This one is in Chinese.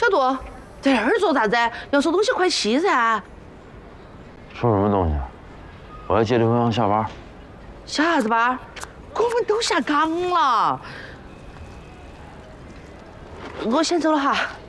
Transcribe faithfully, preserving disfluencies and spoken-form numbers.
度，在这儿做啥子？要收东西快去噻！ 收什么东西？我要接刘洋下班。 下啥子班？我们都下岗了。我先走了哈。